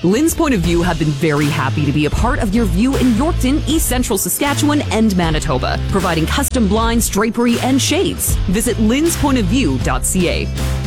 Lynn's Point of View have been very happy to be a part of your view in Yorkton, East Central Saskatchewan, and Manitoba, providing custom blinds, drapery, and shades. Visit lynspointofview.ca.